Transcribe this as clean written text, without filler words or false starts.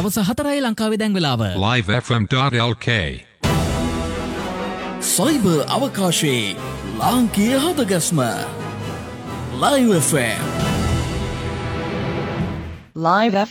සවස 4යි ලංකාවේ දැන් වෙලාව. livefm.lk සයිබර් අවකාශයේ ලාංකීය හදගස්ම Live FM. Live